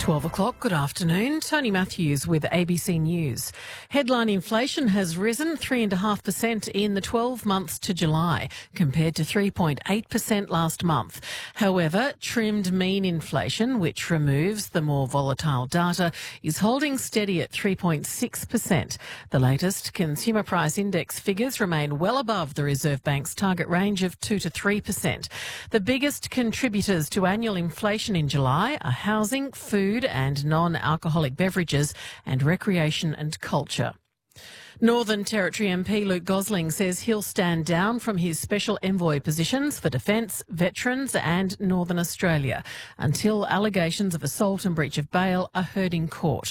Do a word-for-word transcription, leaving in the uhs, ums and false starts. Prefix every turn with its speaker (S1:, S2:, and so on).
S1: twelve o'clock, good afternoon. Tony Matthews with A B C News. Headline inflation has risen three point five percent in the twelve months to July, compared to three point eight percent last month. However, trimmed mean inflation, which removes the more volatile data, is holding steady at three point six percent. The latest Consumer Price Index figures remain well above the Reserve Bank's target range of two to three percent. The biggest contributors to annual inflation in July are housing, food and non-alcoholic beverages, and recreation and culture. Northern Territory M P Luke Gosling says he'll stand down from his special envoy positions for defence, veterans and Northern Australia until allegations of assault and breach of bail are heard in court.